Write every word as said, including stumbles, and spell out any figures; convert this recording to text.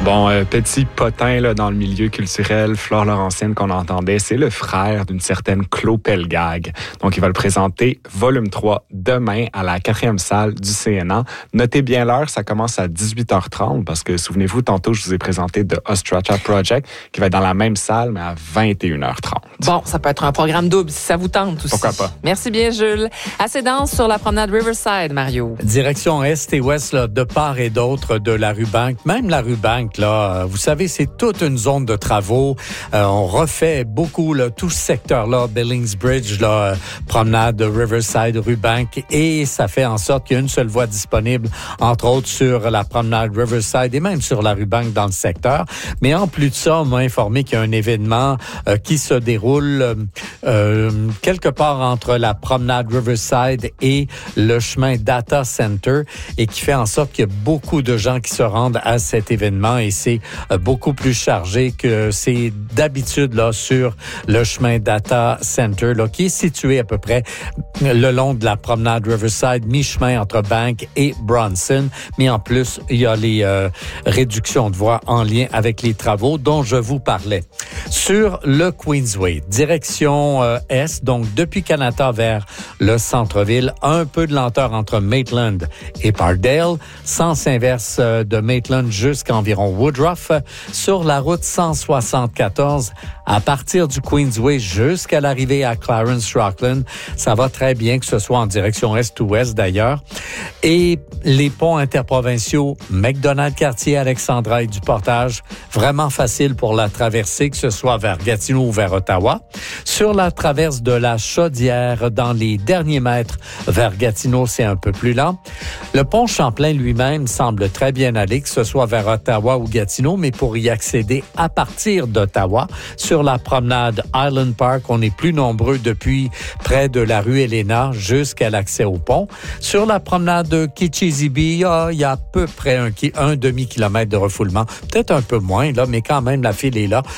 Bon, euh, petit potin là, dans le milieu culturel, Flore Laurentienne qu'on entendait, c'est le frère d'une certaine Claude Pelgag. Donc, il va le présenter volume trois demain à la quatrième salle du C N A. Notez bien l'heure, ça commence à dix-huit heures trente parce que, souvenez-vous, tantôt, je vous ai présenté The Ostrava Project qui va être dans la même salle, mais à vingt et une heures trente. Bon, ça peut être un programme double si ça vous tente aussi. Pourquoi pas? Merci bien, Jules. Assez dense sur la promenade Riverside, Mario. Direction Est et Ouest, là, de part et d'autre de la rue Banque. Même la rue Banque, là, vous savez, c'est toute une zone de travaux. Euh, on refait beaucoup là, tout ce secteur-là, Billingsbridge, là, euh, promenade Riverside, rue Banque, et ça fait en sorte qu'il y a une seule voie disponible, entre autres sur la promenade Riverside et même sur la rue Banque dans le secteur. Mais en plus de ça, on m'a informé qu'il y a un événement euh, qui se déroule euh, quelque part entre la promenade Riverside et le chemin Data Center et qui fait en sorte qu'il y a beaucoup de gens qui se rendent à cet événement et c'est euh, beaucoup plus chargé que c'est d'habitude là sur le chemin Data Center là, qui est situé à peu près le long de la promenade Riverside, mi-chemin entre Bank et Bronson. Mais en plus, il y a les euh, réductions de voies en lien avec les travaux dont je vous parlais. Sur le Queensway, direction euh, Est, donc depuis Kanata vers le centre-ville, un peu de lenteur entre Maitland et Parkdale, sens inverse euh, de Maitland jusqu'à environ Woodruff. Sur la route cent soixante-quatorze, à partir du Queensway jusqu'à l'arrivée à Clarence-Rockland, ça va très bien, que ce soit en direction Est ou Ouest d'ailleurs. Et les ponts interprovinciaux, McDonald-Cartier, Alexandra et du Portage, vraiment facile pour la traversée, que ce soit vers Gatineau ou vers Ottawa. Sur la traverse de la Chaudière, dans les derniers mètres vers Gatineau, c'est un peu plus lent. Le pont Champlain lui-même semble très bien aller, que ce soit vers Ottawa ou Gatineau, mais pour y accéder à partir d'Ottawa, sur la promenade Island Park, on est plus nombreux depuis près de la rue Elena jusqu'à l'accès au pont. Sur la promenade de Kichizibi, il y a à peu près un, un demi-kilomètre de refoulement. Peut-être un peu moins, là, mais quand même, la file est là.